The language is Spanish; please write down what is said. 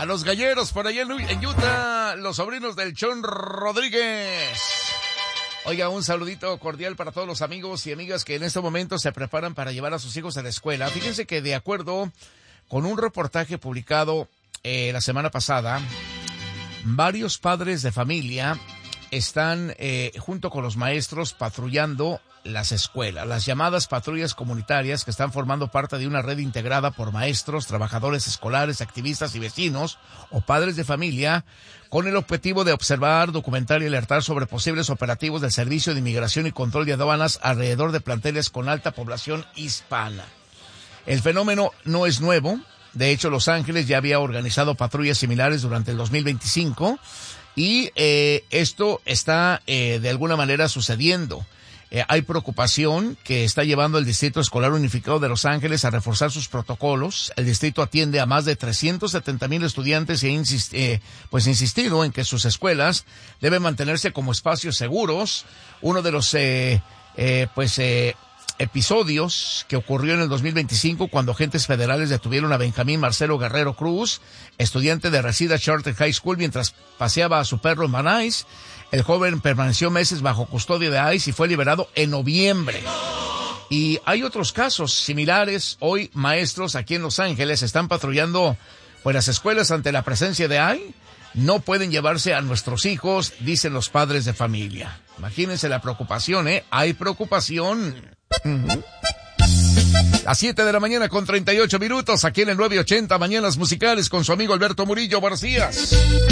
A los galleros por allá en Utah, los sobrinos del Chon Rodríguez. Oiga, un saludito cordial para todos los amigos y amigas que en este momento se preparan para llevar a sus hijos a la escuela. Fíjense que de acuerdo con un reportaje publicado la semana pasada, varios padres de familia están junto con los maestros patrullando las escuelas, las llamadas patrullas comunitarias, que están formando parte de una red integrada por maestros, trabajadores escolares, activistas y vecinos o padres de familia, con el objetivo de observar, documentar y alertar sobre posibles operativos del Servicio de Inmigración y Control de Aduanas alrededor de planteles con alta población hispana. El fenómeno no es nuevo. De hecho, Los Ángeles ya había organizado patrullas similares durante el 2025 y esto está de alguna manera sucediendo. Hay preocupación que está llevando el Distrito Escolar Unificado de Los Ángeles a reforzar sus protocolos. El distrito atiende a más de 370,000 estudiantes y ha insistido en que sus escuelas deben mantenerse como espacios seguros. Uno de los episodios que ocurrió en el 2025 cuando agentes federales detuvieron a Benjamín Marcelo Guerrero Cruz, estudiante de Reseda Charter High School, mientras paseaba a su perro en Van Nuys. El joven permaneció meses bajo custodia de ICE y fue liberado en noviembre. Y hay otros casos similares. Hoy maestros aquí en Los Ángeles están patrullando las escuelas ante la presencia de ICE. No pueden llevarse a nuestros hijos, dicen los padres de familia. Imagínense la preocupación, Hay preocupación. Las 7 de la mañana con 38 minutos, aquí en el 980 Mañanas Musicales con su amigo Alberto Murillo. Buenos días.